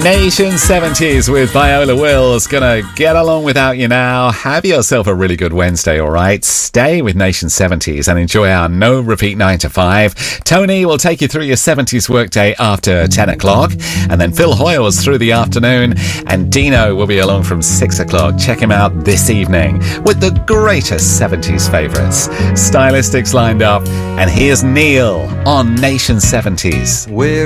Nation 70s with Viola Wills. Gonna get along without you now. Have yourself a really good Wednesday, alright? Stay with Nation 70s and enjoy our no repeat 9 to 5. Tony will take you through your 70s workday after 10 o'clock. And then Phil Hoyle's through the afternoon. And Dino will be along from 6 o'clock. Check him out this evening with the greatest 70s favourites. Stylistics lined up. And here's Neil on Nation 70s.